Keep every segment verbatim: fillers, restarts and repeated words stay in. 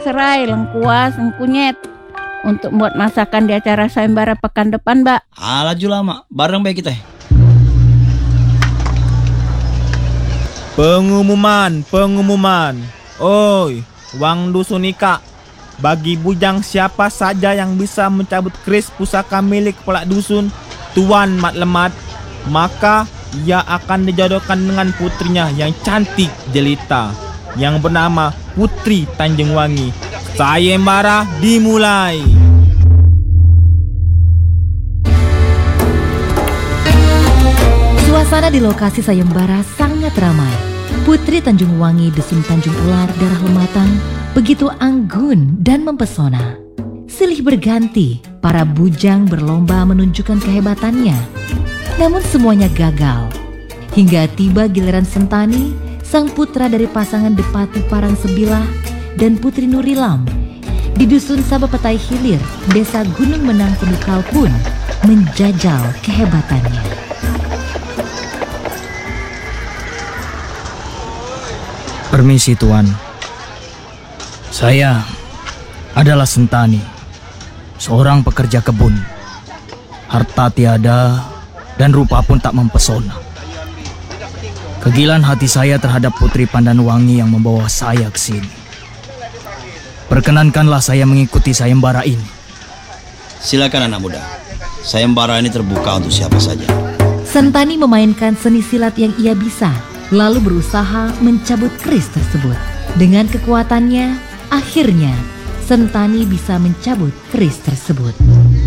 serai, lengkuas, lengkunyet untuk buat masakan di acara sayembara pekan depan, Mbak. Alah lama, bareng baik kita. Pengumuman, pengumuman. Oi, Wang Dusun Ika. Bagi bujang siapa saja yang bisa mencabut keris pusaka milik kepala dusun Tuan Mat Lemat, maka ia akan dijodohkan dengan putrinya yang cantik jelita yang bernama Putri Tanjung Wangi. Sayembara dimulai. Suasana di lokasi sayembara sangat ramai. Putri Tanjung Wangi Dusun Tanjung Ular Darah Lematang begitu anggun dan mempesona. Silih berganti, para bujang berlomba menunjukkan kehebatannya. Namun semuanya gagal. Hingga tiba giliran Sentani, sang putra dari pasangan Depati Parang Sebilah dan Putri Nurilam. Di Dusun Sabapetai Hilir, Desa Gunung Menang Penukal pun menjajal kehebatannya. Permisi Tuan, saya adalah Sentani, seorang pekerja kebun. Harta tiada dan rupa pun tak mempesona. Kegilaan hati saya terhadap Putri Pandanwangi yang membawa saya ke sini. Perkenankanlah saya mengikuti sayembara ini. Silakan anak muda, sayembara ini terbuka untuk siapa saja. Sentani memainkan seni silat yang ia bisa, lalu berusaha mencabut keris tersebut. Dengan kekuatannya, akhirnya Sentani bisa mencabut keris tersebut.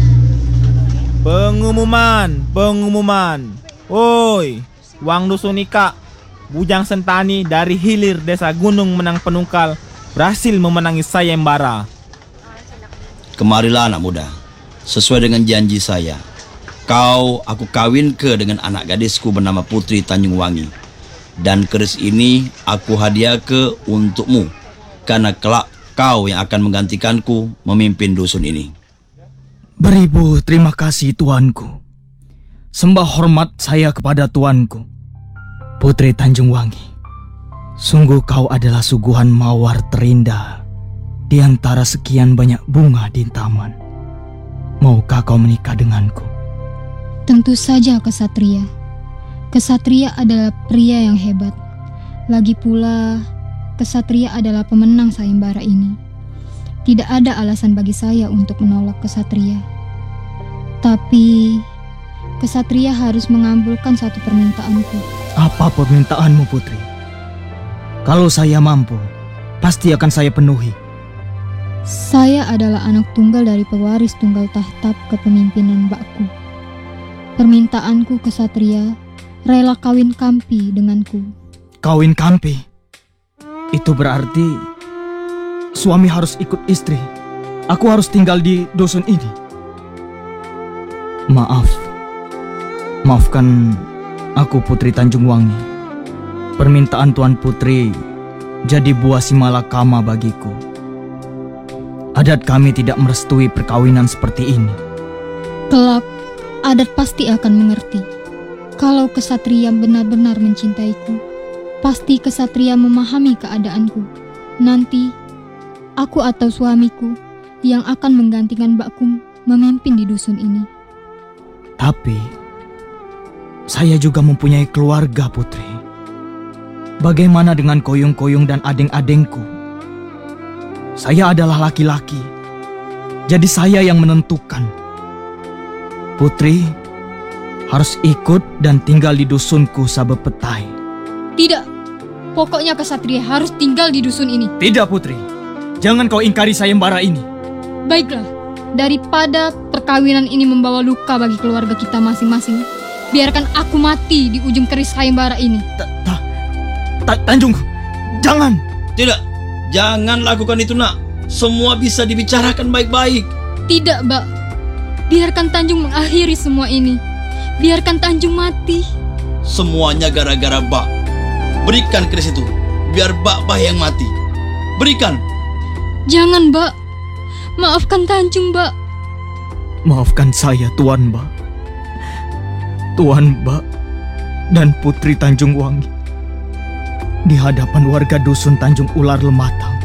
Pengumuman, pengumuman. Oi, Wang Dusun Ika, bujang Sentani dari hilir Desa Gunung Menang Penungkal berhasil memenangi sayembara. Kemarilah anak muda, sesuai dengan janji saya. Kau aku kawin ke dengan anak gadisku bernama Putri Tanjung Wangi. Dan keris ini aku hadiah ke untukmu, karena kelak kau yang akan menggantikanku memimpin dusun ini. Beribu terima kasih tuanku. Sembah hormat saya kepada tuanku, Putri Tanjung Wangi. Sungguh kau adalah suguhan mawar terindah di antara sekian banyak bunga di taman. Maukah kau menikah denganku? Tentu saja, kesatria. Kesatria adalah pria yang hebat. Lagi pula, kesatria adalah pemenang sayembara ini. Tidak ada alasan bagi saya untuk menolak kesatria. Tapi, kesatria harus mengabulkan satu permintaanku. Apa permintaanmu, Putri? Kalau saya mampu, pasti akan saya penuhi. Saya adalah anak tunggal dari pewaris tunggal tahta kepemimpinan mbakku. Permintaanku, kesatria, rela kawin kampi denganku. Kawin kampi? Itu berarti suami harus ikut istri. Aku harus tinggal di dusun ini. Maaf. Maafkan aku, Putri Tanjung Wangi. Permintaan Tuan Putri jadi buah simalakama bagiku. Adat kami tidak merestui perkawinan seperti ini. Kelak, adat pasti akan mengerti. Kalau kesatria benar-benar mencintaiku, pasti kesatria memahami keadaanku. Nanti, aku atau suamiku yang akan menggantikan mbakku memimpin di dusun ini. Tapi, saya juga mempunyai keluarga, Putri. Bagaimana dengan koyung-koyung dan adeng-adengku? Saya adalah laki-laki, jadi saya yang menentukan. Putri harus ikut dan tinggal di dusunku Sabapetai. Tidak, pokoknya kesatria harus tinggal di dusun ini. Tidak, Putri. Jangan kau ingkari sayembara ini. Baiklah, daripada perkawinan ini membawa luka bagi keluarga kita masing-masing, biarkan aku mati di ujung keris sayembara ini. Tanjung, jangan. Tidak, jangan lakukan itu, nak. Semua bisa dibicarakan baik-baik. Tidak, Mbak. Biarkan Tanjung mengakhiri semua ini. Biarkan Tanjung mati. Semuanya gara-gara Mbak. Berikan keris itu, biar Mbak yang mati. Berikan. Jangan, Mbak. Maafkan Tanjung, Mbak. Maafkan saya, Tuan Mbak. Tuan Mbak dan Putri Tanjung Wangi. Di hadapan warga dusun Tanjung Ular Lematang,